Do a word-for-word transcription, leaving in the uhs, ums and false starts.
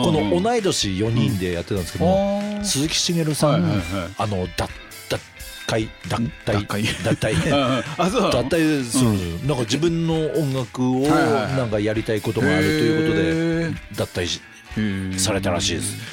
この同い年よにんでやってたんですけども、鈴木茂さん、あの脱会脱退脱退脱退するんですよ。なんか自分の音楽をなんかやりたいことがあるということで脱退しされたらしいです。